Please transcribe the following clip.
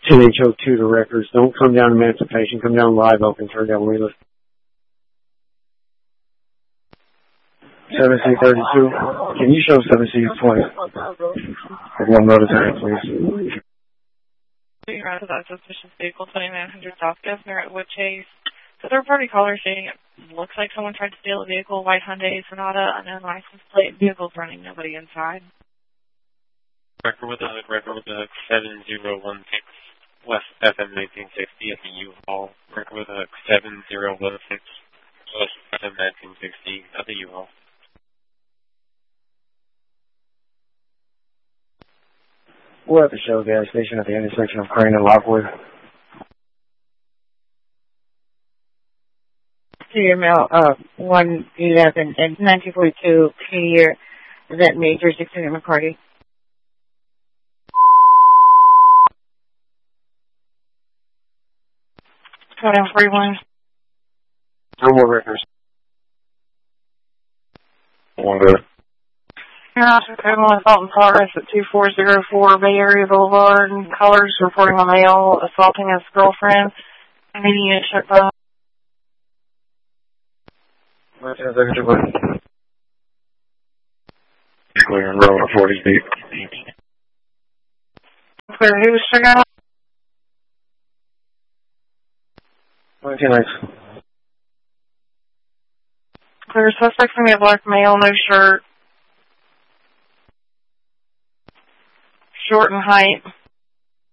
NHO2 to records. Don't come down Emancipation. Come down Live Oak and turn down Wheeler. 7C32. Can you show 7C20? One notice area, please. Around that suspicious vehicle 2900 South Governor at Wood Chase. So third-party caller saying it looks like someone tried to steal a vehicle, white Hyundai Sonata, unknown license plate, vehicle's running, nobody inside. Record with a 7016 West FM 1960 at the U-Haul. Record with a 7016 West FM 1960 at the U-Haul. We're at the Shell gas station at the intersection of Crane and Lockwood. Your mail, 111 and 1942 Clear, is that Major 600 McCarty? Code down 41. No more records. One good. You're also criminal assault in progress at 2404 Bay Area Boulevard. Callers reporting a male assaulting his girlfriend. Immediate shut down. Clear and road 40 feet. Clear, who was check out? 19 nights. Clear, suspect from a black male, no shirt. Short in height.